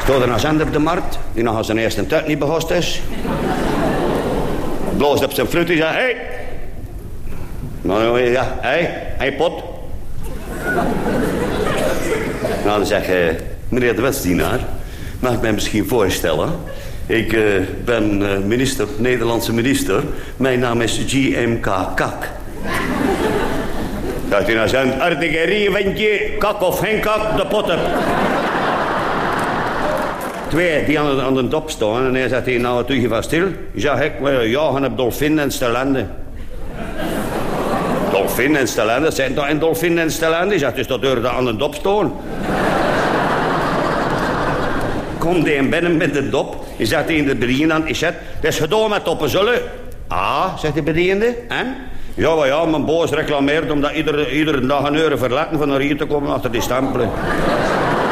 Toen er een zender op de markt, die nog aan zijn eerste tijd niet begost is. Bloosde op zijn fluit en zei, hé. Nou ja, hé pot. Nou, dan zeg je, meneer de wetsdienaar, mag ik mij misschien voorstellen? Ik ben minister, Nederlandse minister. Mijn naam is GMK Kak. Dat hij nou zijn artilleriewinkje, kak of geen kak, de pot heb. Twee die aan de top staan en hij zegt hij, nou, doe je van stil? Ik zeg, ik wil jagen op dolfin en stelende. Dolfin en stelende, zijn toch een dolfin en stelende? Ik zeg, dus dat hoorde aan de dop staan. Komt hij binnen met de dop. Hij zegt tegen de bediende, ik zeg, het is gedaan met toppen zullen. Ah, zegt de bediende, en? Ja, maar ja, mijn boos reclameert omdat iedere dag een euro verlaten van naar hier te komen achter die stempelen.